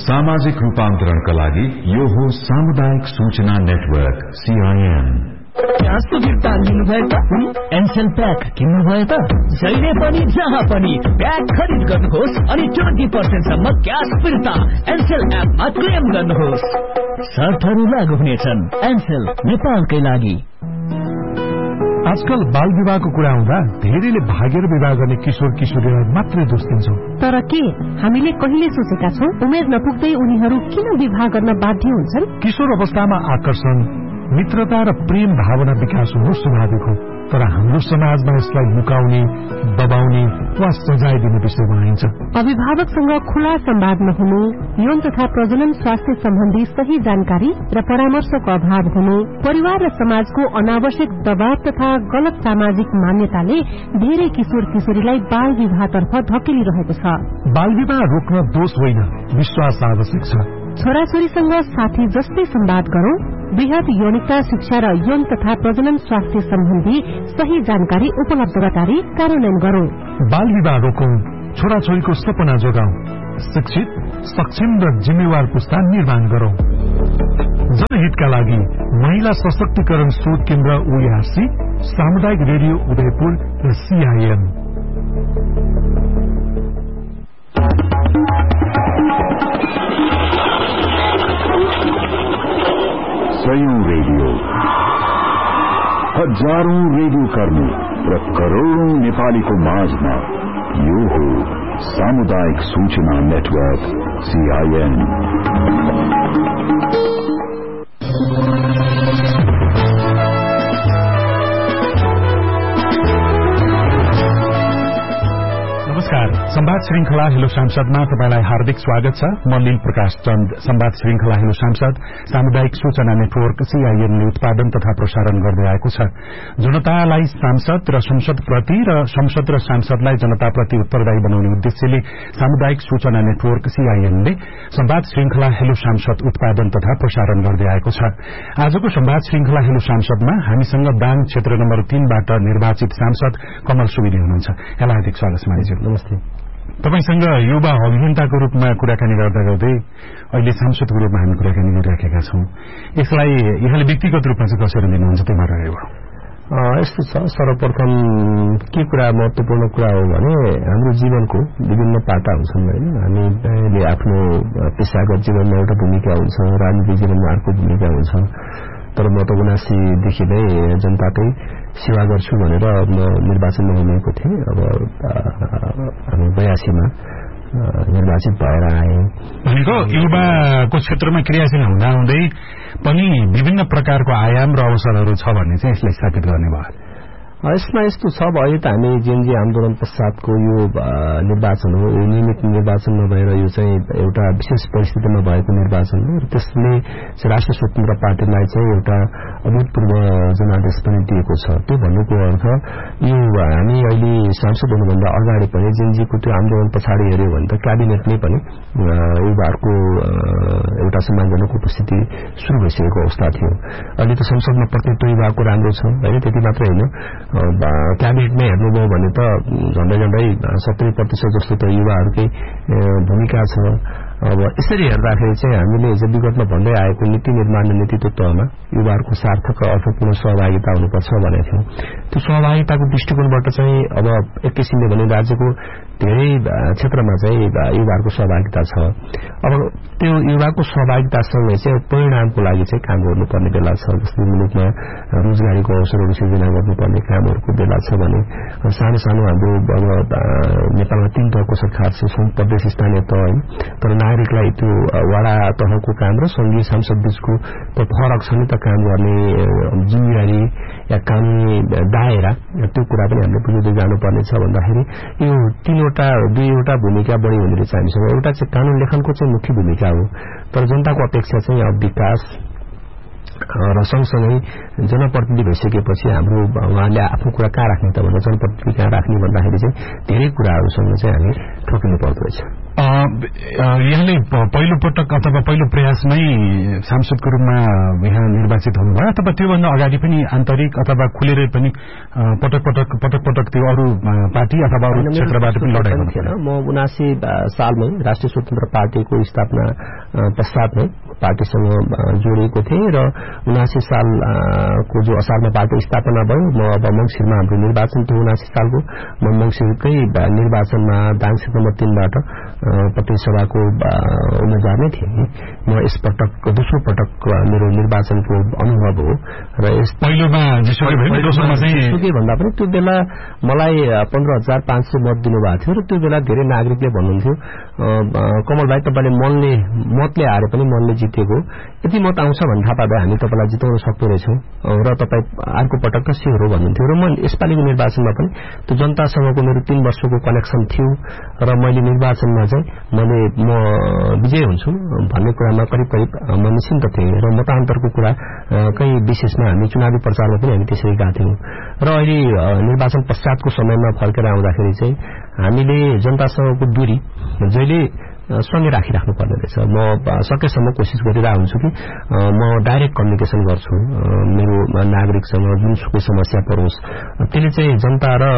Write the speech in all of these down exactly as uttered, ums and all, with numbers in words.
सामाजिक रूपान्तरणका लागि यो हो सामुदायिक सूचना नेटवर्क सीआईएन। ग्यास सुविधा लिनुभयो त एनसेल प्याक किन्नुभयो त जहिले पनि जहाँ पनि प्याक खरिद गर्नुहोस् अनि ट्वेन्टी पर्सेन्ट सम्म ग्यास फिर्ता एनसेल एपमा क्लेम गर्नुहोस्। शर्तहरू लागू हुनेछन्। एनसेल नेपालकै लागि। आजकल बाल विवाहको कुरा आउँदा धेरैले भागेर विवाह गर्ने किशोर किशोरीलाई मात्रै दोष दिन्छौं। तर के हामीले कहिले सोचेका छौं उमेर नपुग्दै उनीहरू किन विवाह गर्न बाध्य हुन्छन्? किशोर अवस्थामा आकर्षण, मित्रता र प्रेम भावना विकास हुनु स्वाभाविक हो, तर हाम्रो समाजमा यसलाई लुकाउने, दबाउने वा सजाय दिने विषय बनाइन्छ। अभिभावकसँग खुला संवाद नहुनु, यौन तथा प्रजनन स्वास्थ्य सम्बन्धी सही जानकारी र परामर्शको अभाव हुनु, परिवार र समाजको अनावश्यक दबाव तथा गलत सामाजिक मान्यताले धेरै किशोर किशोरीलाई बाल विवाहतर्फ धकेलिरहेको छ। बाल विवाह रोक्न दोष होइन, विश्वास आवश्यक छ। छोराछोरीसँग साथी जस्तै संवाद गरौं, वृहत यौनिकता शिक्षा र यौन तथा प्रजनन स्वास्थ्य सम्बन्धी सही जानकारी उपलब्ध गराई कार्यान्वयन गरौं। बाल विवाह रोकौं, छोराछोरीको सपना जोगाउँ, शिक्षित, सक्षम र जिम्मेवार पुस्ता निर्माण गरौं। जनहितका लागि महिला सशक्तिकरण शोध केन्द्र ओएआरसी, सामुदायिक रेडियो उदयपुर र सीआईएन। सयौं रेडियो, हजारौं रेडियो कर्मी र करोड़ौं नेपालीको माझमा यो हो सामुदायिक सूचना नेटवर्क सीआईएन। नमस्कार, संवाद श्रृंखला हेलो सांसदमा तपाईलाई हार्दिक स्वागत छ। म लील प्रकाश चन्द। संवाद श्रृंखला हेलो सांसद सामुदायिक सूचना नेटवर्क सीआईएनले उत्पादन तथा प्रसारण गर्दै आएको छ। जनतालाई सांसद र संसदप्रति र संसद र सांसदलाई जनताप्रति उत्तरदायी बनाउने उद्देश्यले सामुदायिक सूचना नेटवर्क सीआईएनले संवाद श्रृंखला हेलो सांसद उत्पादन तथा प्रसारण गर्दै आएको छ। आजको संवाद श्रृंखला हेलो सांसदमा हामीसँग दाङ क्षेत्र नम्बर तीनबाट निर्वाचित सांसद कमल सुवेदी हुनुहुन्छ। यहाँलाई हार्दिक स्वागत छ। नमस्ते। तपाईसँग युवा अभियन्ताको रूपमा कुराकानी गर्दा गर्दै अहिले सांसदको रूपमा हामी कुराकानी गरिराखेका छौं। यसलाई यहाँले व्यक्तिगत रूपमा चाहिँ कसरी लिनुहुन्छ त्यो बारेमा? यस्तो छ, सर्वप्रथम के कुरा महत्वपूर्ण कुरा हो भने हाम्रो जीवनको विभिन्न पाटा हुन्छन् हैन। हामीले आफ्नो पेशागत जीवनमा एउटा भूमिका हुन्छ, राजनीतिक जीवनमा अर्को भूमिका हुन्छ। तर म त उनासीदेखि नै जनताकै सेवा गर्छु भनेर म निर्वाचनमा उभिएको थिएँ। अब हामी बयासीमा निर्वाचित भएर आए। भनेको युवाको क्षेत्रमा क्रियाशील हुँदा हुँदै पनि विभिन्न प्रकारको आयाम र अवसरहरू छ भन्ने चाहिँ यसलाई स्थापित गर्ने भयो। यसमा यस्तो छ, अब अहिले त हामी जेएनजी आन्दोलन पश्चातको यो निर्वाचन हो। यो नियमित निर्वाचन नभएर यो चाहिँ एउटा विशेष परिस्थितिमा भएको निर्वाचन हो र त्यसले राष्ट्रिय स्वतन्त्र पार्टीलाई चाहिँ एउटा अभूतपूर्व जनादेश पनि दिएको छ। त्यो भन्नुको अर्थ यो हामी अहिले सांसद हुनुभन्दा अगाडि पनि जेएनजीको त्यो आन्दोलन पछाडि हेर्यो भने त क्याबिनेटले पनि युवाहरूको एउटा सम्मानजनक उपस्थिति शुरू भइसकेको अवस्था थियो। अहिले त संसदमा प्रतिनिधित्व युवाको राम्रो छ होइन। त्यति मात्रै होइन, क्याबिनेटमै हेर्नुभयो भने त झन्डै झन्डै सत्तरी प्रतिशत जस्तो त युवाहरूकै भूमिका छ। अब यसरी हेर्दाखेरि चाहिँ हामीले हिजो विगतमा भन्दै आएको नीति निर्माण र नेतृत्व तहमा युवाहरूको सार्थक र अर्थपूर्ण सहभागिता हुनुपर्छ भनेको थियौं। त्यो सहभागिताको दृष्टिकोणबाट चाहिँ अब एक किसिमले भने राज्यको धेरै क्षेत्रमा चाहिँ युवाहरूको सहभागिता छ। अब त्यो युवाको सहभागितासँगै चाहिँ परिणामको लागि चाहिँ काम गर्नुपर्ने बेला छ। जस्तै मुलुकमा रोजगारीको अवसरहरू सिर्जना गर्नुपर्ने कामहरूको बेला छ भने सानो सानो हाम्रो अब नेपालमा तीन तहको सरकार छ, प्रदेश स्थानीय तह होइन। तर नागरिकलाई त्यो वडा तहको काम र संघीय सांसद बीचको त फरक छ नि त काम गर्ने जिम्मेवारी या कानूनी दायरा, त्यो कुरा पनि हामीले बुझ्दै जानुपर्ने छ। भन्दाखेरि यो तीनवटा दुईवटा भूमिका बढी हुने रहेछ हामीसँग। एउटा चाहिँ कानून लेखनको चाहिँ मुख्य भूमिका हो, तर जनताको अपेक्षा चाहिँ अब विकास र सँगसँगै जनप्रतिनिधि भइसकेपछि हाम्रो उहाँले आफ्नो कुरा कहाँ राख्ने त भन्दा जनप्रतिनिधि कहाँ राख्ने भन्दाखेरि चाहिँ धेरै कुराहरूसँग चाहिँ हामी ठोकिनु पर्दो रहेछ। यहाँले पहिलो पटक अथवा पहिलो प्रयासमै सांसदको रूपमा यहाँ निर्वाचित हुनुभयो अथवा त्योभन्दा अगाडि पनि आन्तरिक अथवा खुलेरै पनि पटक पटक पटक पटक त्यो अरू पार्टी अथवा अरू क्षेत्रबाट पनि लडाइँ गर्नु? म उनासी सालमै राष्ट्रिय स्वतन्त्र पार्टीको स्थापना पश्चात नै पार्टीसँग जोडिएको थिएँ र उनासी सालको जो असारमा पार्टी स्थापना भयो म अब मङ्सिरमा हाम्रो निर्वाचन थियो उनासी सालको म मङ्सिरकै निर्वाचनमा दाङसेट नम्बर तीनबाट प्रतिनिधि सभाको उम्मेद्वार नै थिएँ। म यसपटक दोस्रो पटक मेरो निर्वाचनको अनुभव हो र यस पहिलोमा के भन्दा पनि त्यो बेला मलाई पन्ध्र हजार पाँच सय मत दिनुभएको थियो र त्यो बेला धेरै नागरिकले भन्नुहुन्थ्यो कमल भाइ तपाईँले मनले मतले हारे पनि मनले जितेको यति मत आउँछ भन्ने थाहा पाउँदा हामी तपाईँलाई जिताउन सक्दो रहेछौँ र तपाईँ अर्को पटक त स्योर हो भन्नुहुन्थ्यो र म यसपालिको निर्वाचनमा पनि त्यो जनतासँगको मेरो तीन वर्षको कनेक्सन थियो र मैले निर्वाचनमा चाहिँ मैले म विजय हुन्छु भन्ने कुरामा करिब करिब म निश्चिन्त थिएँ र मतान्तरको कुरा कहीँ विशेषमा हामी चुनावी प्रचारमा पनि हामी त्यसरी गएको थियौँ र अहिले निर्वाचन पश्चातको समयमा फर्केर आउँदाखेरि चाहिँ हामीले जनतासँगको दूरी जहिले सँगै राखिराख्नु पर्ने रहेछ। म सकेसम्म कोसिस गरिरहेको हुन्छु कि म डाइरेक्ट कम्युनिकेसन गर्छु मेरो नागरिकसँग जुनसुकै समस्या परोस् त्यसले चाहिँ जनता र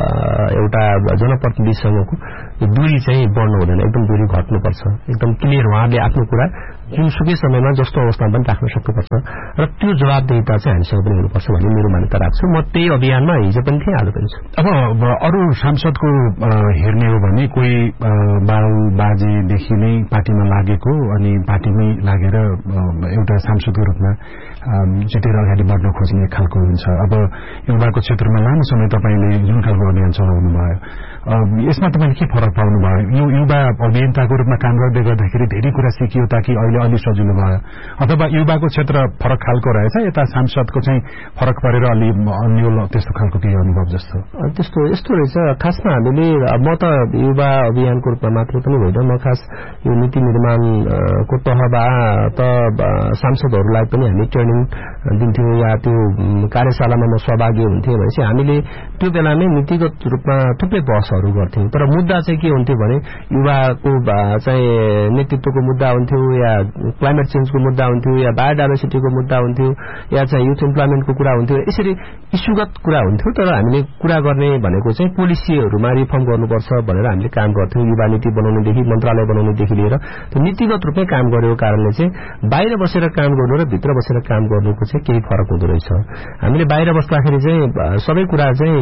एउटा जनप्रतिनिधिसँगको दूरी चाहिँ बढ्नु हुँदैन एकदम दूरी घट्नुपर्छ एकदम क्लियर उहाँले आफ्नो कुरा जुनसुकै समयमा जस्तो अवस्थामा पनि राख्न सक्नुपर्छ र त्यो जवाबदेहिता चाहिँ हामीसँग पनि हुनुपर्छ भन्ने मेरो मान्यता राख्छु। म त्यही अभियानमा हिजो पनि थिएँ आज पनि छु। अब अरू सांसदको हेर्ने हो भने कोही बाल बाजेदेखि नै पार्टीमा लागेको अनि पार्टीमै लागेर एउटा सांसदको रूपमा जितेर अगाडि बढ्न खोज्ने खालको हुन्छ। अब युवाको क्षेत्रमा लामो समय तपाईँले जुन खालको अभियान चलाउनु भयो यसमा तपाईँले के फरक पाउनु भयो? यो युवा अभियन्ताको रूपमा काम गर्दै गर्दाखेरि धेरै कुरा सिकियो ताकि अहिले अलि सजिलो भयो अथवा युवाको क्षेत्र फरक खालको रहेछ यता सांसदको चाहिँ फरक परेर अलि अन्य त्यस्तो खालको केही अनुभव जस्तो? त्यस्तो यस्तो रहेछ खासमा हामीले म त युवा अभियानको रूपमा मात्र पनि होइन म खास यो नीति निर्माणको तहबाट सांसदहरूलाई पनि हामी ट्रेनिङ दिन्थ्यौँ या त्यो कार्यशालामा म सहभागी हुन्थेँ भनेपछि हामीले त्यो बेलामै नीतिगत रूपमा थुप्रै बहसहरू गर्थ्यौँ तर मुद्दा चाहिँ के हुन्थ्यो भने युवाको चाहिँ नेतृत्वको मुद्दा हुन्थ्यो या क्लाइमेट चेन्जको मुद्दा हुन्थ्यो या बायोडाइभर्सिटीको मुद्दा हुन्थ्यो या चाहिँ युथ इम्प्लोइमेन्टको कुरा हुन्थ्यो यसरी इस्युगत कुरा हुन्थ्यो तर हामीले कुरा गर्ने भनेको चाहिँ पोलिसीहरूमा रिफर्म गर्नुपर्छ भनेर हामीले काम गर्थ्यौँ युवा नीति बनाउनेदेखि मन्त्रालय बनाउनेदेखि लिएर त्यो नीतिगत रूपमै काम गरेको कारणले चाहिँ बाहिर बसेर काम गर्नु र भित्र बसेर काम गर्नुको चाहिँ केही फरक हुँदो रहेछ। हामीले बाहिर बस्दाखेरि चाहिँ सबै कुरा चाहिँ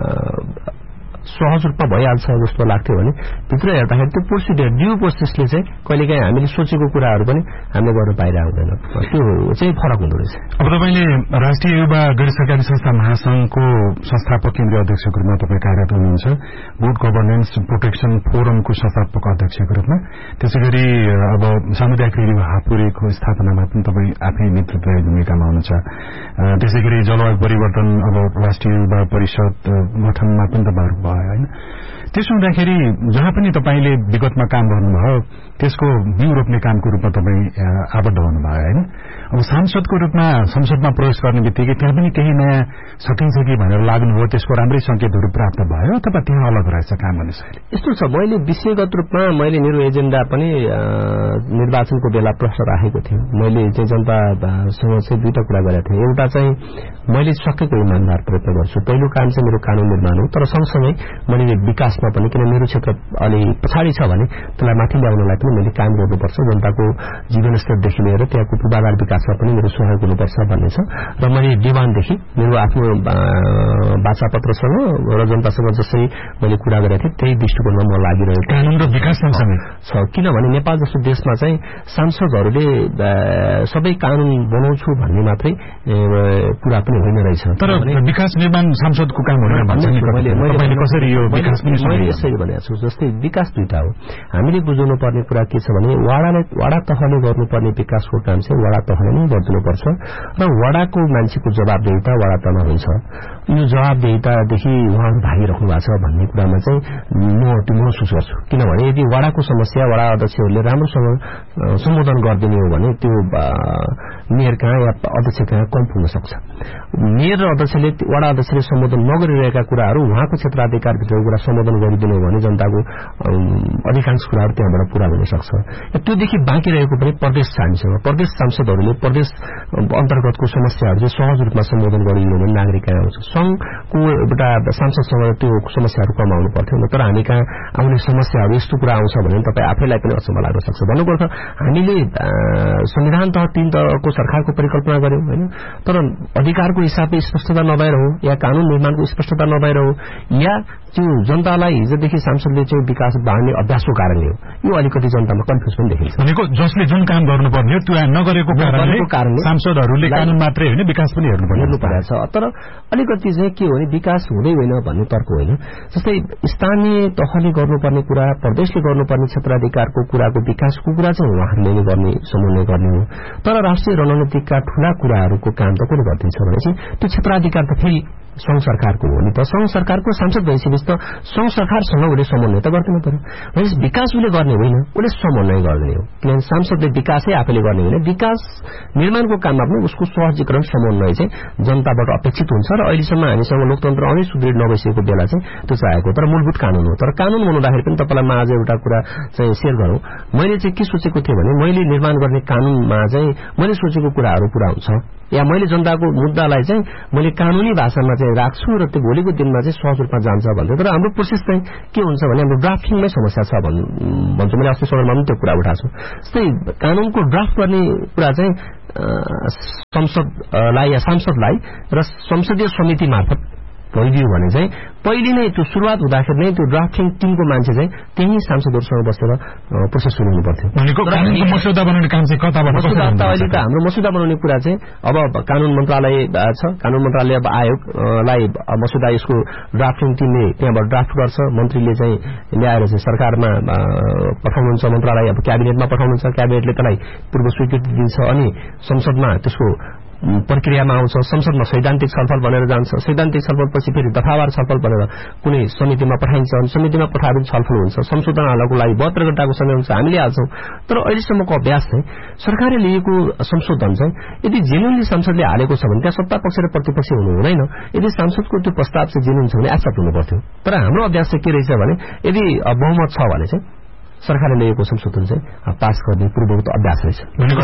सहज रूपमा भइहाल्छ जस्तो लाग्थ्यो भने भित्र हेर्दाखेरि त्यो प्रोसिडियर ड्यू प्रोसेसले चाहिँ कहिलेकाहीँ हामीले सोचेको कुराहरू पनि हामीले गर्न पाइरहेको हुँदैन त्यो चाहिँ फरक हुँदो रहेछ। अब तपाईँले राष्ट्रिय युवा गैर सरकारी संस्था महासंघको संस्थापक केन्द्रीय अध्यक्षको रूपमा तपाईँ कार्यरत हुनुहुन्छ गुड गभर्नेन्स प्रोटेक्सन फोरमको संस्थापक अध्यक्षको रूपमा त्यसै गरी अब सामुदायिक रेडियो हापुरेको स्थापनामा पनि तपाईँ आफै नेतृत्व भूमिकामा हुनुहुन्छ त्यसै गरी जलवायु परिवर्तन अब राष्ट्रिय युवा परिषद गठनमा पनि तपाईँहरू होइन त्यसो हुँदाखेरि जहाँ पनि तपाईँले विगतमा काम गर्नुभयो त्यसको बिउ रोप्ने कामको रूपमा तपाईँ आबद्ध हुनुभयो होइन अब सांसदको रूपमा संसदमा प्रवेश गर्ने बित्तिकै त्यहाँ पनि केही नयाँ सकिन्छ कि भनेर लाग्नुभयो त्यसको राम्रै संकेतहरू प्राप्त भयो अथवा त्यहाँ अलग रहेछ काम गर्ने शैली? यस्तो छ मैले विषयगत रूपमा मैले मेरो एजेन्डा पनि निर्वाचनको बेला प्रश्न राखेको थिएँ। मैले चाहिँ जनतासँग चाहिँ दुईटा कुरा गरेको थिएँ एउटा चाहिँ मैले सकेको इमान्दार प्रयत्न गर्छु पहिलो काम चाहिँ मेरो कानून निर्माण हो तर सँगसँगै मैले विकासमा पनि किन मेरो क्षेत्र अलि पछाडि छ भने त्यसलाई माथि ल्याउनलाई पनि मैले काम गर्नुपर्छ जनताको जीवनस्तरदेखि लिएर त्यहाँको पूर्वाधार विकासमा पनि मेरो सहयोग हुनुपर्छ भन्ने छ र मैले डिमान्डदेखि मेरो आफ्नो वाचापत्रसँग र जनतासँग जसरी मैले कुरा गरेको थिएँ त्यही दृष्टिकोणमा म लागिरहेको कानून र विकास सँगसँगै छ किनभने नेपाल जस्तो देशमा चाहिँ सांसदहरूले सबै कानून बनाउँछु भन्ने मात्रै कुरा पनि होइन रहेछ तर विकास निर्माण सांसदको काम होइन कसरी यो विकास पनि मैले यसरी भनेको छु जस्तै विकास दुईटा हो हामीले बुझाउनु पर्ने कुरा के छ भने वडाले वडा तहले गर्नुपर्ने विकासको काम चाहिँ वडा तहले नै गरिदिनुपर्छ र वडाको मान्छेको जवाबदेहिता वडा तहमा हुन्छ यो जवाबदेहितादेखि उहाँहरू भागिराख्नु भएको छ भन्ने कुरामा चाहिँ म त्यो महसुस गर्छु किनभने यदि वडाको समस्या वडा अध्यक्षहरूले राम्रोसँग सम्बोधन गरिदिने हो भने त्यो मेयर कहाँ या अध्यक्ष कहाँ कम पुग्न सक्छ। मेयर र अध्यक्षले वडा अध्यक्षले सम्बोधन नगरिरहेका कुराहरू उहाँको क्षेत्र क्षेत्राधिकारभित्रको कुरा सम्बोधन गरिदिनु भने जनताको अधिकांश कुराहरू त्यहाँबाट पूरा हुन सक्छ। त्योदेखि बाँकी रहेको पनि प्रदेश सांसद प्रदेश सांसदहरूले प्रदेश अन्तर्गतको समस्याहरू चाहिँ सहज रूपमा सम्बोधन गरिदिनु भने नागरिक कहाँ आउँछ। संघको एउटा सांसदसँग त्यो समस्याहरू कम आउनु पर्थ्यो तर हामी कहाँ आउने समस्याहरू यस्तो कुरा आउँछ भने तपाईँ आफैलाई पनि अचम्म लाग्न सक्छ। भन्नुपर्छ हामीले संविधान तह तीन तहको सरकारको परिकल्पना गर्यौं होइन, तर अधिकारको हिसाबले स्पष्टता नभएर हो या कानून निर्माणको स्पष्टता नभएर हो या त्यो जनतालाई हिजोदेखि सांसदले चाहिँ विकास बाँड्ने अभ्यासको कारणले हो। यो अलिकति जनतामा कन्फ्युज पनि देखिन्छ। भनेको जसले जुन काम गर्नुपर्ने हो त्यो नगरेको कारणले सांसदहरूले कानून मात्रै होइन विकास पनि हेर्नु हेर्नु परेको छ। तर अलिकति चाहिँ के हो भने विकास हुँदै होइन भन्ने तर्क होइन। जस्तै स्थानीय तहले गर्नुपर्ने कुरा, प्रदेशले गर्नुपर्ने क्षेत्राधिकारको कुराको विकासको कुरा चाहिँ उहाँहरूले गर्ने समन्वय गर्ने हो। तर राष्ट्रिय रणनीतिका ठूला कुराहरूको काम त कसले गरिदिन्छ भनेपछि त्यो क्षेत्राधिकार त फेरि संघ सरकारको हो नि त। संघ सरकारको सांसद भइसकेपछि त संघ सरकारसँग उसले समन्वय त गर्दैन पर्यो। भनेपछि विकास उसले गर्ने होइन, उसले समन्वय गर्ने हो। किनभने सांसदले विकासै आफैले गर्ने होइन, विकास निर्माणको काममा पनि उसको सहजीकरण समन्वय चाहिँ जनताबाट अपेक्षित हुन्छ। र अहिलेसम्म हामीसँग लोकतन्त्र अझै सुदृढ नभइसकेको बेला चाहिँ त्यो चाहेको तर मूलभूत कानून हो। तर कानून बनाउँदाखेरि पनि तपाईँलाई म आज एउटा कुरा चाहिँ सेयर गरौँ। मैले चाहिँ के सोचेको थिएँ भने मैले निर्माण गर्ने कानूनमा चाहिँ मैले सोचेको कुराहरू पूरा हुन्छ या मैले जनताको मुद्दालाई चाहिँ मैले कानूनी भाषामा चाहिँ राख्छु र त्यो भोलिको दिनमा चाहिँ सहज रूपमा जान्छ भन्थे। तर हाम्रो प्रोसेस चाहिँ के हुन्छ भने हाम्रो ड्राफ्टिङमै समस्या छ भन्छु। मैले अस्ति समयमा पनि त्यो कुरा उठाएको छु। जस्तै कानूनको ड्राफ्ट गर्ने कुरा चाहिँ संसदलाई या सांसदलाई र संसदीय समिति मार्फत भइदियो भने चाहिँ पहिले नै त्यो सुरुवात हुँदाखेरि नै त्यो ड्राफ्टिङ टिमको मान्छे चाहिँ त्यही सांसदहरूसँग बसेर प्रोसेस सुरु हुनु पर्थ्यो। मसौदा बनाउने काम चाहिँ कताबाट मसौदा त अहिले त हाम्रो मसौदा बनाउने कुरा चाहिँ अब कानून मन्त्रालय छ, कानून मन्त्रालय अब आयोगलाई मसौदा यसको ड्राफ्टिङ टिमले त्यहाँबाट ड्राफ्ट गर्छ, मन्त्रीले चाहिँ ल्याएर चाहिँ सरकारमा पठाउनुहुन्छ, मन्त्रालय अब क्याबिनेटमा पठाउनुहुन्छ, क्याबिनेटले त्यसलाई पूर्व स्वीकृति दिन्छ अनि संसदमा त्यसको प्रक्रियामा आउँछ, संसदमा सैद्धान्तिक छलफल भनेर जान्छ, सैद्धान्तिक छलफलपछि फेरि दफावार छलफल भनेर कुनै समितिमा पठाइन्छ अनि समितिमा पठाएर छलफल हुन्छ, संशोधन हाल्नको लागि बहत्तर घण्टाको समय हुन्छ, हामीले हाल्छौं। तर अहिलेसम्मको अभ्यास चाहिँ सरकारले लिएको संशोधन चाहिँ यदि जेन्युनली संसदले हालेको छ भने त्यहाँ सत्ता पक्ष र प्रतिपक्ष हुनु हुँदैन। यदि सांसदको त्यो प्रस्ताव चाहिँ जेन्युन छ भने एक्सेप्ट हुनु पर्थ्यो। तर हाम्रो अभ्यास चाहिँ के रहेछ भने यदि बहुमत छ भने चाहिँ सरकारले ल्याएको संशोधन चाहिँ पास गर्ने पूर्ववत अभ्यास रहेछ।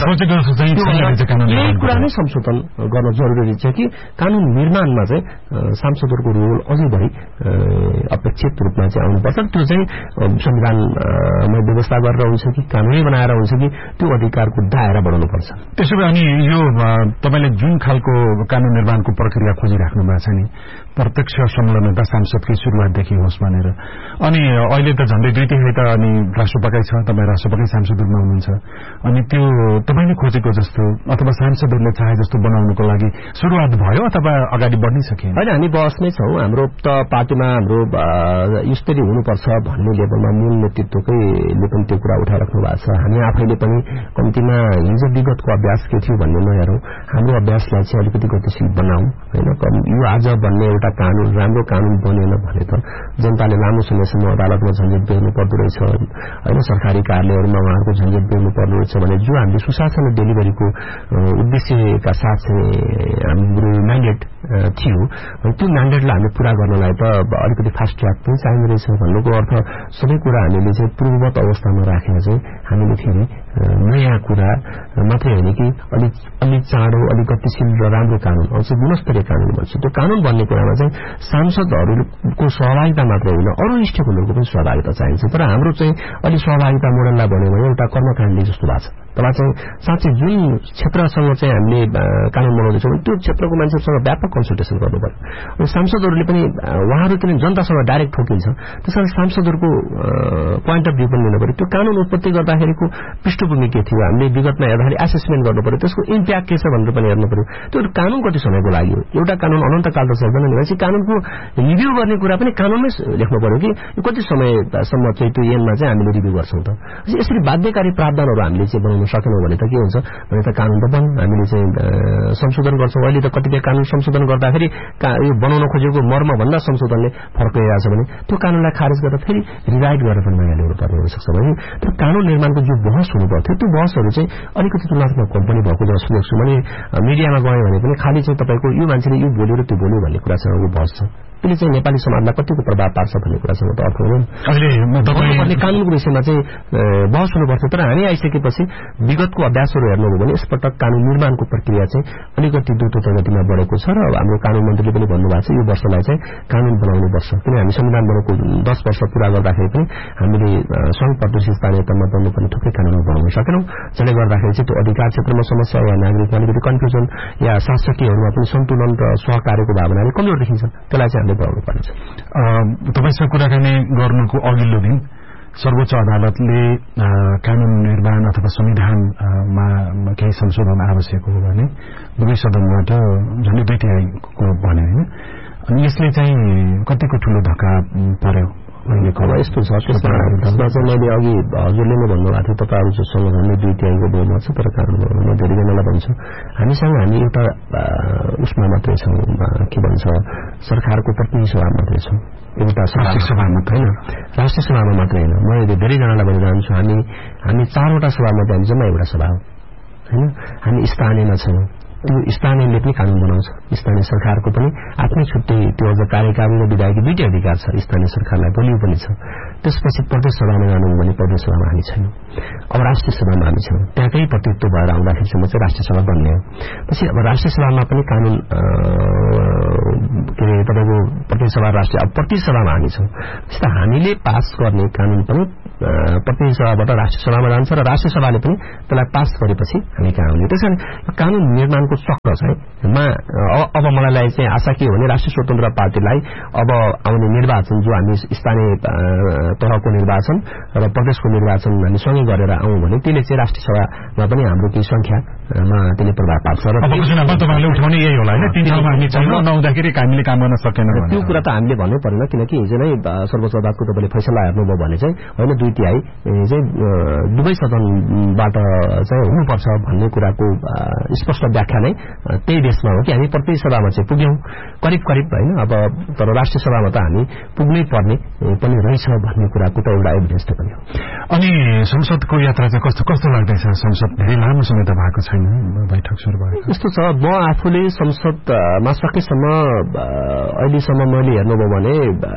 यही कुरा नै संशोधन गर्न जरुरी छ कि कानून निर्माणमा चाहिँ सांसदहरूको रोल अझै बढी अपेक्षित रूपमा चाहिँ आउनुपर्छ। त्यो चाहिँ संविधानमा व्यवस्था गरेर हुन्छ कि कानूनै बनाएर हुन्छ कि त्यो अधिकारको दायरा बढाउनुपर्छ। त्यसो भए अनि यो तपाईले जुन खालको कानून निर्माणको प्रक्रिया खोजिराख्नु भएको छ नि प्रत्यक्ष संलग्नता सांसदकै सुरुवातदेखि होस् भनेर, अनि अहिले त झन्डै दुई तिहाई त अनि राष्ट्रपति छ, तपाईँ राष्ट्रपति सांसद रूपमा हुनुहुन्छ, अनि त्यो तपाईँले खोजेको जस्तो अथवा सांसदहरूले चाहे जस्तो बनाउनुको लागि सुरुवात भयो अथवा अगाडि बढ्नै सकिएन? होइन, हामी बहसमै छौं। हाम्रो त पार्टीमा हाम्रो यसरी हुनुपर्छ भन्ने लेभलमा मूल नेतृत्वकैले पनि त्यो कुरा उठाइराख्नु भएको छ। हामी आफैले पनि कम्तीमा हिजो विगतको अभ्यास के थियो भन्ने नहेरौं, हाम्रो अभ्यासलाई चाहिँ अलिकति गतिशील बनाऊ होइन। यो आज भन्ने एउटा कानून राम्रो कानून बनेन भने त जनताले लामो समयसम्म अदालतमा झन्झट बेर्नु पर्दो रहेछ होइन, सरकारी कार्यालयहरूमा उहाँहरूको झन्झट बेर्नु पर्दो रहेछ भने जो हामीले सुशासन डेलिभरीको उद्देश्यका साथ चाहिँ हाम्रो म्यान्डेट थियो त्यो म्यान्डेटलाई हामीले पूरा गर्नलाई त अलिकति फास्ट ट्र्याक पनि चाहिने रहेछ। भन्नुको अर्थ सबै कुरा हामीले चाहिँ पूर्ववत अवस्थामा राखेर चाहिँ हामीले फेरि नयाँ कुरा मात्रै होइन कि अलिक अलिक चाँडो अलिक गतिशील र राम्रो कानून आउँछ, गुणस्तरीय कानून भन्छ। त्यो कानून भन्ने कुरामा चाहिँ सांसदहरूको सहभागिता मात्रै होइन अरू स्टेक होल्डरको पनि सहभागिता चाहिन्छ। तर हाम्रो चाहिँ अलि सहभागिता मोडललाई भन्यो भने एउटा कर्मकाण्डी जस्तो भएको छ। तपाईँ चाहिँ साँच्चै जुन क्षेत्रसँग चाहिँ हामीले कानून बनाउँदैछौँ त्यो क्षेत्रको मान्छेहरूसँग व्यापक कन्सल्टेसन गर्नु पर्यो। अनि सांसदहरूले पनि उहाँहरू किन जनतासँग डाइरेक्ट ठोकिन्छ, त्यसकारण सांसदहरूको पोइन्ट अफ भ्यू पनि लिनु पर्यो। त्यो कानून उत्पत्ति गर्दाखेरिको पृष्ठभूमि के थियो हामीले विगतमा हेर्दाखेरि एसेसमेन्ट गर्नु पर्यो, त्यसको इम्प्याक्ट के छ भनेर पनि हेर्नु पर्यो। त्यो कानून कति समयको लागि हो, एउटा कानून अनन्तकाल त चल्दैन नि। भनेपछि कानूनको रिभ्यू गर्ने कुरा पनि कानूनमै लेख्नु पर्यो कि यो कति समयसम्म चाहिँ त्यो एनमा चाहिँ हामीले हामीले रिभ्यू गर्छौँ त? यसरी बाध्यकारी प्रावधानहरू हामीले चाहिँ बनाउन सकेनौँ भने त के हुन्छ भने त कानून त बन हामीले चाहिँ संशोधन गर्छौँ। अहिले त कतिपय कानून संशोधन गर्दाखेरि यो बनाउन खोजेको मर्मभन्दा संशोधनले फरक गरिरहेछ भने त्यो कानूनलाई खारेज गर्दा फेरि रिराइट गरेर पनि नयाँ ल्याउनु पर्ने हुनसक्छ भने तर कानून निर्माणको जो बहस हुनुपर्थ्यो त्यो बहसहरू चाहिँ अलिकति तुलनात्मक कम पनि भएको जस्तो देख्छु। मैले मिडियामा गएँ भने पनि खालि चाहिँ तपाईँको यो मान्छेले यो बोल्यो र त्यो बोल्यो भन्ने कुरासँग बहस छ। त्यसले चाहिँ नेपाली समाजलाई कतिको प्रभाव पार्छ भन्ने कुरासँग त अर्थ हुँदैन। अहिले कानूनको विषयमा चाहिँ बहस हुनुपर्छ। तर हामी आइसकेपछि विगतको अभ्यासहरू हेर्नुभयो भने यसपटक कानून निर्माणको प्रक्रिया चाहिँ अलिकति द्रुत गतिमा बढेको छ र हाम्रो कानून मन्त्रीले पनि भन्नुभएको छ यो वर्षलाई चाहिँ कानून बनाउने वर्ष। किन हामी संविधान बनेको दस वर्ष पूरा गर्दाखेरि पनि हामीले सङ्घ प्रदेश स्थानीय तहमा बन्नुपर्ने थुप्रै कानूनहरू बनाउन सकेनौँ, जसले गर्दाखेरि चाहिँ त्यो अधिकार क्षेत्रमा समस्या या नागरिकमा अलिकति कन्फ्युजन या शासकीयहरूमा पनि सन्तुलन र सहकार्यको भावनाले कमजोर देखिन्छ। त्यसलाई चाहिँ बढाउनु पर्छ। तपाईसँग कुराकानी गर्नुको अघिल्लो दिन सर्वोच्च अदालतले कानून निर्माण अथवा संविधानमा केही संशोधन आवश्यक हो भने दुवै सदनबाट झन्डै दुई तिहाईको भन्यो होइन। अनि यसले चाहिँ कतिको ठूलो धक्का पर्यो? अब यस्तो छ त्यसमा चाहिँ मैले अघि हजुरले नै भन्नुभएको थियो तपाईँहरू जोसँग भन्ने दुई तिहाईको बहुमत छ तर कानून बनाउन धेरैजनालाई भन्छ हामीसँग हामी एउटा उसमा मात्रै छौँ के भन्छ सरकारको प्रतिनिधि सभा मात्रै छौँ, एउटा राष्ट्रिय सभा मात्रै होइन, राष्ट्रिय सभामा मात्रै होइन। मैले धेरैजनालाई भनिरहन्छु हामी हामी चारवटा सभामध्ये हामी जम्मा एउटा सभा हो होइन। हामी स्थानीयमा छौँ, त्यो स्थानीयले पनि कानून बनाउँछ, स्थानीय सरकारको पनि आफ्नै छुट्टै त्यो अझ कार्यकारी र विधायकी दुईटै अधिकार छ, स्थानीय सरकारलाई बलियो पनि छ। त्यसपछि प्रदेश सभामा जानु भने प्रदेश सभामा हामी छैनौँ, अब राष्ट्रिय सभामा हामी छौँ। त्यहाँकै प्रतिनिधित्व भएर आउँदाखेरिसम्म चाहिँ राष्ट्रिय सभा बन्ने हो। पछि अब राष्ट्रिय सभामा पनि कानून के अरे तपाईँको प्रतिनिधि सभा राष्ट्रिय अब प्रतिनिधि सभामा हामी छौँ। त्यस्तो हामीले पास गर्ने कानून पनि प्रतिनिधि सभाबाट राष्ट्रिय सभामा जान्छ र राष्ट्रिय सभाले पनि त्यसलाई पास गरेपछि हामी कहाँ आउने। त्यस कारण कानून निर्माणको चक्र चाहिँ अब मलाई चाहिँ आशा के हो भने राष्ट्रिय स्वतन्त्र पार्टीलाई अब आउने निर्वाचन जो हामी स्थानीय तहको निर्वाचन र प्रदेशको निर्वाचन हामी सँगै गरेर आउँ भने त्यसले चाहिँ राष्ट्रिय सभामा पनि हाम्रो केही संख्यामा त्यसले प्रभाव पार्छ र उठाउने यही होला होइन। तीन ठाउँमा हामी छैनौँ नहुँदाखेरि हामीले काम गर्न सकेनौँ त्यो कुरा त हामीले भन्नै परेन किनकि हिजो नै सर्वोच्च अदालतको तपाईँले फैसला हेर्नुभयो भने चाहिँ होइन दुई तिहाई चाहिँ दुवै सदनबाट चाहिँ हुनुपर्छ भन्ने कुराको स्पष्ट व्याख्या नै त्यही देशमा हो कि हामी प्रतिनिधि सभामा चाहिँ पुग्यौं करिब करिब होइन। अब तर राष्ट्रिय सभामा त हामी पुग्नै पर्ने पनि रहेछ भन्ने कुराको त एउटा एभिडेन्स त पनि हो। अनि संसदको यात्रा चाहिँ कस्तो कस्तो लाग्दैछ? संसद धेरै लामो समय त भएको छैन, बैठक सुरु भएको यस्तो छ। म आफूले संसदमा सकेसम्म अहिलेसम्म मैले हेर्नुभयो भने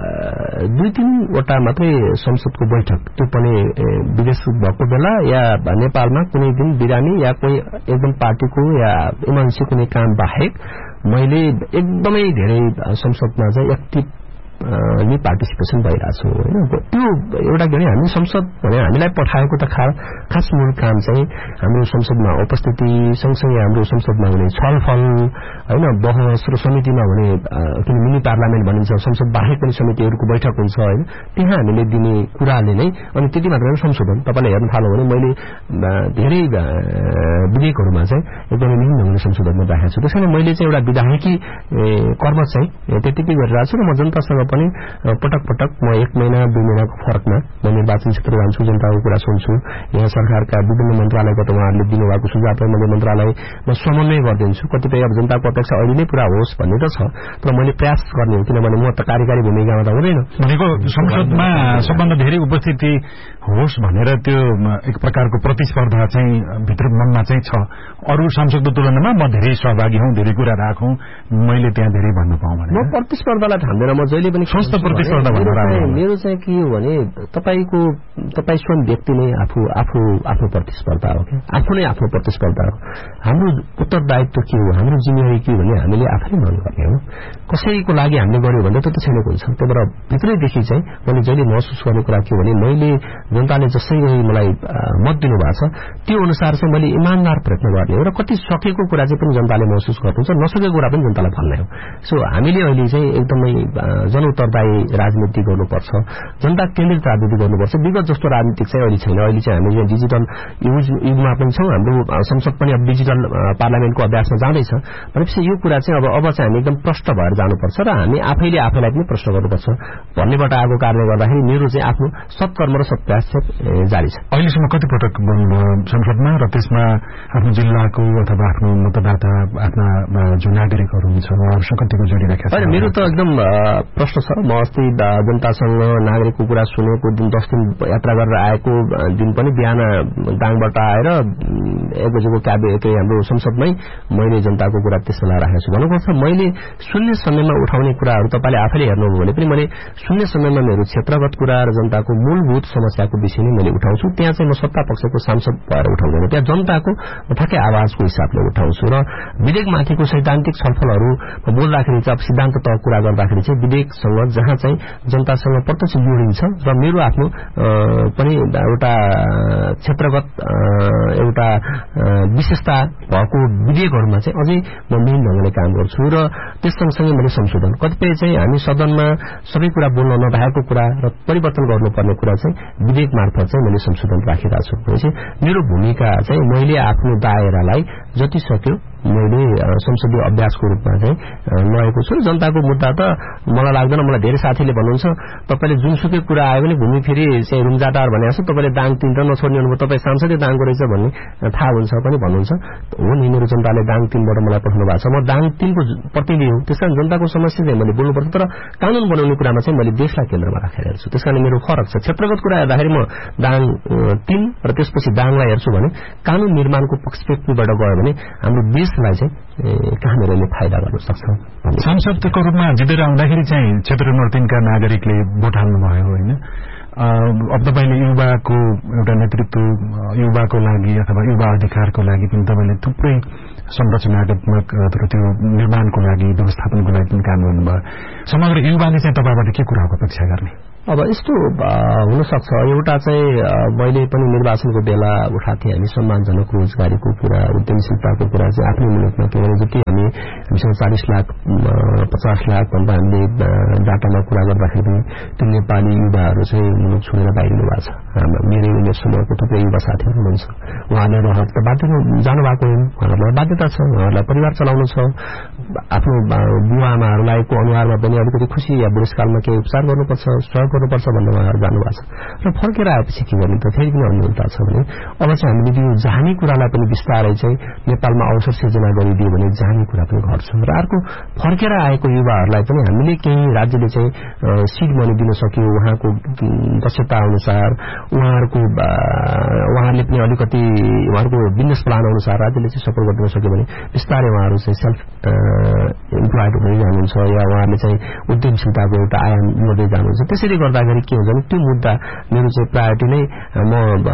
दुई तीनवटा मात्रै संसदको बैठक त्यो पनि विदेश भएको बेला या नेपालमा कुनै दिन बिरामी या कोही एकदम पार्टीको या इमर्जेन्सी कुनै काम बाहेक मैले एकदमै धेरै संसदमा चाहिँ एक्टिभ नि पार्टिसिपेसन भइरहेको छु होइन। त्यो एउटा के भने हामी संसद भने हामीलाई पठाएको त खास मूल काम चाहिँ हाम्रो संसदमा उपस्थिति सँगसँगै हाम्रो संसदमा हुने छलफल होइन, बहस र समितिमा हुने किन मिनी पार्लियामेन्ट भनिन्छ संसद बाहेक पनि समितिहरूको बैठक हुन्छ होइन, त्यहाँ हामीले दिने कुराले नै अनि त्यति मात्र संशोधन तपाईँले हेर्न थाल्यो भने मैले धेरै विधेयकहरूमा चाहिँ एकदमै विभिन्न हुने संशोधनमा राखेको छु। त्यसैले मैले चाहिँ एउटा विधायकी कर्म चाहिँ त्यतिकै गरिरहेको छु र म जनतासँग पनि पटक पटक म एक महिना दुई महिनाको फरकमा म निर्वाचन क्षेत्र जान्छु, जनताको कुरा सुन्छु। यहाँ सरकारका विभिन्न मन्त्रालयबाट उहाँहरूले दिनुभएको सुझावलाई मैले मन्त्रालयमा समन्वय गरिदिन्छु। कतिपय अब जनताको अपेक्षा अहिले नै पूरा होस् भन्ने त छ तर मैले प्रयास गर्ने हो किनभने म त कार्यकारी भूमिकामा त हुँदैन भनेको संसदमा सबभन्दा धेरै उपस्थिति होस् भनेर त्यो एक प्रकारको प्रतिस्पर्धा चाहिँ भित्र मनमा चाहिँ छ। अरू सांसदको तुलनामा म धेरै सहभागी हौं, धेरै कुरा राखौं, मैले त्यहाँ धेरै भन्न पाऊँ भने म प्रतिस्पर्धालाई ठान्दैन। म जहिले पनि स्वस्थ प्रतिस्पर्धा मेरो चाहिँ के हो भने तपाईको तपाई स्वयं व्यक्ति नै आफू आफू आफ्नो प्रतिस्पर्धा हो कि आफू नै आफ्नो प्रतिस्पर्धा हो। हाम्रो उत्तरदायित्व के हो, हाम्रो जिम्मेवारी के हो भने हामीले आफैले मन गर्ने हो। कसैको लागि हामीले गर्यो भने त त्यसैले हुन्छ। त्यही भएर भित्रैदेखि चाहिँ मैले जहिले महसुस गर्ने कुरा के हो भने मैले जनताले जसै मलाई मत दिनुभएको छ त्यो अनुसार चाहिँ मैले इमानदार प्रयत्न गर्ने हो र कति सकेको कुरा चाहिँ पनि जनताले महसुस गर्नुहुन्छ, नसकेको कुरा पनि जनतालाई भन्ने हो। सो हामीले अहिले चाहिँ एकदमै जन जनउत्तरदायी राजनीति गर्नुपर्छ, जनता केन्द्रित राजनीति गर्नुपर्छ। विगत जस्तो राजनीतिक चाहिँ अहिले छैन। अहिले चाहिँ हामी डिजिटल युज युगमा पनि छौँ, हाम्रो संसद पनि अब डिजिटल पार्लियामेन्टको अभ्यासमा जाँदैछ भनेपछि यो कुरा चाहिँ अब अब चाहिँ हामी एकदम प्रष्ट भएर जानुपर्छ र हामी आफैले आफैलाई पनि प्रश्न गर्नुपर्छ भन्नेबाट आएको कारणले गर्दाखेरि मेरो चाहिँ आफ्नो सत्कर्म र सत्प्रयास चाहिँ जारी छ। अहिलेसम्म कति पटक गर्नुभयो संसदमा र त्यसमा आफ्नो जिल्लाको अथवा आफ्नो मतदाता आफ्ना जो नागरिकहरू हुन्छ उहाँहरूसँग कतिको जोडिराखेको छ? मेरो त एकदम प्रश्न छ। म अस्ति जनतासँग नागरिकको कुरा सुनेको दिन दस दिन यात्रा गरेर आएको दिन पनि बिहान दाङबाट आएर एक बजेको क्याबिनेट हाम्रो संसदमै मैले जनताको कुरा त्यसमा राखेको छु। भन्नुपर्छ मैले शून्य समयमा उठाउने कुराहरू तपाईँले आफैले हेर्नुभयो भने पनि मैले शून्य समयमा मेरो क्षेत्रगत कुरा र जनताको मूलभूत समस्याको विषय नै मैले उठाउँछु। त्यहाँ चाहिँ म सत्ता पक्षको सांसद भएर उठाउँदैन, त्यहाँ जनताको ठ्याक्कै आवाजको हिसाबले उठाउँछु र विधेयकमाथिको सैद्धान्तिक छलफलहरू बोल्दाखेरि चाहिँ सिद्धान्त तह कुरा गर्दाखेरि चाहिँ विधेयकसँग जहाँ चाहिँ जनतासँग प्रत्यक्ष जोडिन्छ र मेरो आफ्नो पनि एउटा क्षेत्रगत एउटा विशेषता भएको विधेयकहरूमा चाहिँ अझै म मेन ढंगले काम गर्छु र त्यस सँगसँगै मैले संशोधन कतिपय चाहिँ हामी सदनमा सबै कुरा बोल्न नभएको कुरा र परिवर्तन गर्नुपर्ने कुरा चाहिँ विधेयक मार्फत चाहिँ मैले संशोधन राखिरहेको छु। भनेपछि मेरो भूमिका चाहिँ मैले आफ्नो दायरालाई जति सक्यो मैले संसदीय अभ्यासको रूपमा चाहिँ लगेको छु। जनताको मुद्दा त मलाई लाग्दैन, मलाई धेरै साथीले भन्नुहुन्छ तपाईले जुनसुकै कुरा आयो भने घुमी फिरी चाहिँ रुम्जाटार भने जस्तो तपाईले दाङ तीन र नछोड्ने हुनुभयो, तपाईँ सांसदै दाङको रहेछ भन्ने थाहा हुन्छ पनि भन्नुहुन्छ। हो नि, मेरो जनताले दाङ तीनबाट मलाई पठाउनु भएको छ, म दाङ तीनको प्रतिनिधि हुँ। त्यसकारण जनताको समस्या चाहिँ मैले बोल्नुपर्छ, तर कानून बनाउने कुरामा चाहिँ मैले देशलाई केन्द्रमा राखेर हेर्छु। त्यसकारण मेरो फरक छ। क्षेत्रगत कुरा हेर्दाखेरि म दाङ तीन र त्यसपछि दाङलाई हेर्छु भने कानून निर्माणको पर्सपेक्टिभबाट गयो भने हाम्रो देशलाई चाहिँ कहाँनिर फाइदा गर्न सक्छ। सांसदको रूपमा जितेर आउँदाखेरि चाहिँ क्षेत्र नम्बर तीनका नागरिकले भोट हाल्नुभयो होइन? अब तपाईँले युवाको एउटा नेतृत्व, युवाको लागि अथवा युवा अधिकारको लागि पनि तपाईँले थुप्रै संरचनात्मक त्यो निर्माणको लागि व्यवस्थापनको लागि पनि काम गर्नुभयो। समग्र युवाले चाहिँ तपाईँबाट के कुराको अपेक्षा गर्ने? अब यस्तो हुन सक्छ, एउटा चाहिँ मैले पनि निर्वाचनको बेला उठाएको थिएँ, हामी सम्मानजनक रोजगारीको कुरा, उद्यमशीलताको कुरा चाहिँ आफ्नै मुलुकमा के भने जति हामी हामीसँग चालिस लाख पचास लाख भन्दा हामीले डाटामा कुरा गर्दाखेरि त्यो नेपाली युवाहरू चाहिँ मुलुक छोडेर बाहिरिनु भएको छ। मेरै उमेर समूहको थुप्रै युवा साथीहरू हुनुहुन्छ, उहाँले रहर त बाध्य जानुभएको होइन, उहाँहरूलाई बाध्यता छ, उहाँहरूलाई परिवार चलाउनु छ, आफ्नो बुवा आमाहरूलाई को अनुहारमा पनि अलिकति खुसी या बुढेसकालमा केही उपचार गर्नुपर्छ, सहयोग गर्नुपर्छ भन्ने उहाँहरू जानुभएको छ। र फर्केर आएपछि के गर्ने त फेरि पनि अनुकूलता छ भने अब चाहिँ हामीले यो जाने कुरालाई पनि बिस्तारै चाहिँ नेपालमा अवसर सिर्जना गरिदियो भने जाने कुरा पनि घट्छ। र अर्को फर्केर आएको युवाहरूलाई पनि हामीले केही राज्यले चाहिँ सिड मनी दिन सक्यो, उहाँको दक्षता अनुसार उहाँहरूको उहाँहरूले पनि अलिकति उहाँहरूको बिजनेस प्लान अनुसार राज्यले चाहिँ सपोर्ट गरिदिन सक्यो भने बिस्तारै उहाँहरू चाहिँ सेल्फ इम्प्लोइड हुँदै जानुहुन्छ या उहाँहरूले चाहिँ उद्यमशीलताको एउटा आयाम लिँदै जानुहुन्छ। त्यसैले गर्दाखेरि के हुन्छ भने त्यो मुद्दा मेरो चाहिँ प्रायोरिटी नै म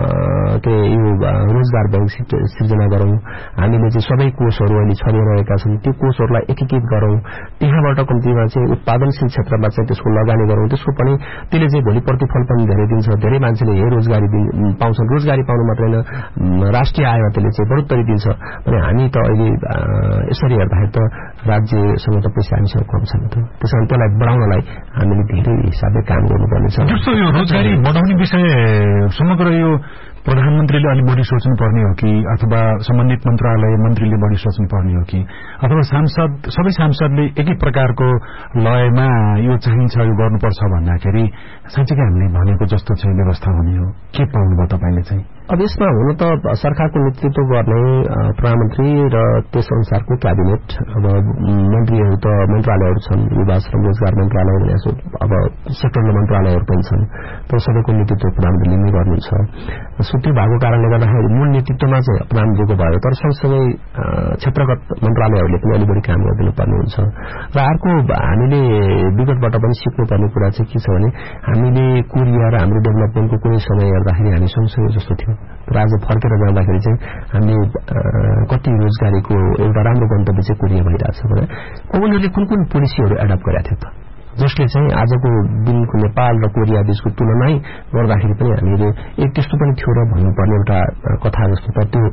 के यो रोजगार बैंक सिर्जना गरौं, हामीले चाहिँ सबै कोषहरू अहिले छरिरहेका छन्, त्यो कोषहरूलाई एकीकृत गरौं, त्यहाँबाट कम्तीमा चाहिँ उत्पादनशील क्षेत्रमा चाहिँ त्यसको लगानी गरौं, त्यसको पनि त्यसले चाहिँ भोलि प्रतिफल पनि धेरै दिन्छ। धेरै मान्छेले यही रोजगारी पाउँछन्, रोजगारी पाउनु मात्रै होइन राष्ट्रिय आयमा त्यसले चाहिँ बढोत्तरी दिन्छ भने हामी त अहिले यसरी हेर्दाखेरि त राज्यसँग त पैसा हामीसँग कम छैन त, त्यसकारण त्यसलाई बढाउनलाई हामीले धेरै हिसाबले काम गर्नुपर्नेछ। जस्तो यो रोजगारी बढाउने विषय समग्र यो प्रधानमन्त्रीले अलि बढी सोच्नुपर्ने हो कि अथवा सम्बन्धित मन्त्रालय मन्त्रीले बढी सोच्नुपर्ने हो कि अथवा सांसद सबै सांसदले एकै प्रकारको लयमा यो चाहिन्छ यो गर्नुपर्छ भन्दाखेरि साँच्चै हामीले भनेको जस्तो चाहिँ व्यवस्था हुने हो? के पाउनुभयो तपाईँले चाहिँ? अब यसमा हुन त सरकारको नेतृत्व गर्ने प्रधानमन्त्री र त्यस अनुसारको क्याबिनेट, अब मन्त्रीहरू त मन्त्रालयहरू छन्, युवा श्रम रोजगार मन्त्रालय भने अब सेक्टरल मन्त्रालयहरू पनि छन्, तर सबैको नेतृत्व प्रधानमन्त्रीले नै गर्नुहुन्छ। त्यो भएको कारणले गर्दाखेरि मूल नेतृत्वमा चाहिँ प्रधानमन्त्रीको भयो, तर सँगसँगै क्षेत्रगत मन्त्रालयहरूले पनि अलि बढी काम गरिदिनु पर्ने हुन्छ। र अर्को हामीले विगतबाट पनि सिक्नुपर्ने कुरा चाहिँ के छ भने हामीले कोरिया र हाम्रो डेभलपमेन्टको कुनै समय हेर्दाखेरि हामी सँगसँगै जस्तो थियो, तर आज फर्केर जाँदाखेरि चाहिँ हामीले कति रोजगारीको एउटा राम्रो गन्तव्य चाहिँ कोरिया भइरहेछ भने उनीहरूले कुन कुन पोलिसीहरू एडप्ट गरेका थियो त जसले चाहिँ आजको दिनको नेपाल र कोरिया बीचको तुलनै गर्दाखेरि पनि हामीले एक त्यस्तो पनि थियो र भन्नुपर्ने एउटा कथा जस्तो। तर त्यो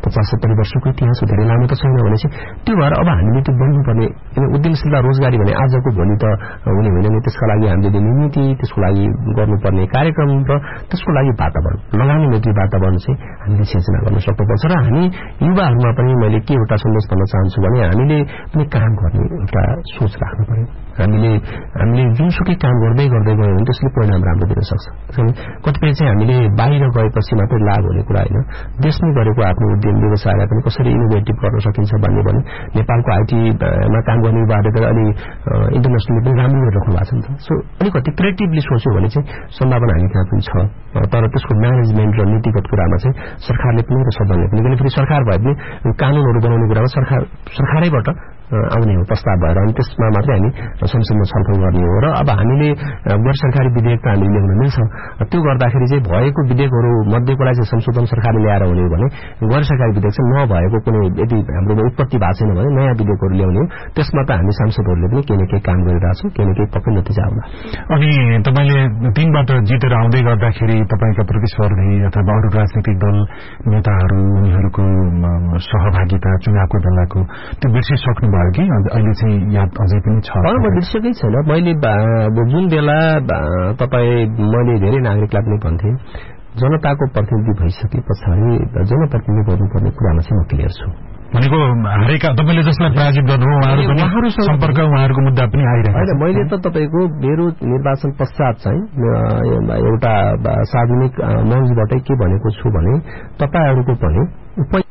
पचास सत्तरी वर्षको इतिहास हो, धेरै लामो त छैन भनेपछि त्यो भएर अब हामीले त्यो बन्नुपर्ने उद्यमशीलता रोजगारी भने आजको भोलि त हुने होइन नि। त्यसका लागि हामीले नीति, त्यसको लागि गर्नुपर्ने कार्यक्रम र त्यसको लागि वातावरण, लगानी नीति वातावरण चाहिँ हामीले सिर्जना गर्न सक्नुपर्छ। र हामी युवाहरूमा पनि मैले के एउटा सन्देश भन्न चाहन्छु भने हामीले पनि काम गर्ने एउटा सोच राख्नु पर्यो। हामीले हामीले जुनसुकै काम गर्दै गर्दै गयो भने त्यसले परिणाम राम्रो दिन सक्छ। कतिपय चाहिँ हामीले बाहिर गएपछि मात्रै लाभ हुने कुरा होइन, देशमै गरेको आफ्नो उद्यम व्यवसायलाई पनि कसरी इनोभेटिभ गर्न सकिन्छ भन्ने भने नेपालको आइटीमा काम गर्ने युवाहरूले त अलि इन्टरनेसनली पनि राम्रो गरिराख्नु भएको छ नि त। सो अलिकति क्रिएटिभली सोच्यो भने चाहिँ सम्भावना हामी कहाँ पनि छ। तर त्यसको म्यानेजमेन्ट र नीतिगत कुरामा चाहिँ सरकारले पनि र सदनले पनि, किनकि फेरि सरकार भए पनि कानूनहरू बनाउने कुरामा सरकार सरकारैबाट आउने हो प्रस्ताव भएर, अनि त्यसमा मात्रै हामी संसदमा छलफल गर्ने हो। र अब हामीले गैर सरकारी विधेयक त हामीले ल्याउन मिल्छ, त्यो गर्दाखेरि चाहिँ भएको विधेयकहरू मध्येकोलाई चाहिँ संशोधन सरकारले ल्याएर हुने हो भने गैर सरकारी विधेयक चाहिँ नभएको कुनै यदि हाम्रोमा उत्पत्ति भएको छैन भने नयाँ विधेयकहरू ल्याउने हो। त्यसमा त हामी सांसदहरूले पनि केही न केही काम गरिरहेछौँ, केही न केही पक्कै नतिजा आउला। अनि तपाईँले तीनबाट जितेर आउँदै गर्दाखेरि तपाईँका प्रतिस्पर्धी अथवा अरू राजनीतिक दल नेताहरू उनीहरूको सहभागिता चुनावको बेलाको त्यो बिर्सिसक्नु भयो कि अहिले चाहिँ याद अझै पनि छ? म बिर्सेकै छैन। मैले जुन बेला तपाईँ मैले धेरै नागरिकलाई पनि भन्थेँ जनताको प्रतिनिधि भइसके पछाडि जनप्रतिनिधि गर्नुपर्ने कुरामा चाहिँ म क्लियर छु। भनेको हारेका तपाईँले जसलाई पराजित गर्नु उहाँहरू सम्पर्क उहाँहरूको मुद्दा पनि आइरहेको होइन। मैले त तपाईँको मेरो निर्वाचन पश्चात चाहिँ एउटा सार्वजनिक मञ्चबाटै के भनेको छु भने तपाईँहरूको पनि